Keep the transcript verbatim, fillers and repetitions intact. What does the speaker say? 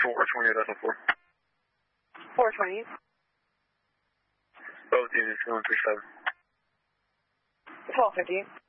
four twenty, that's four. four twenty. Both units, one three seven. twelve fifty.